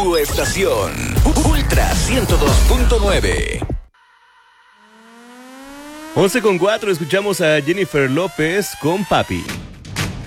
Tu estación, Ultra 102.9. 11:04, escuchamos a Jennifer López con Papi.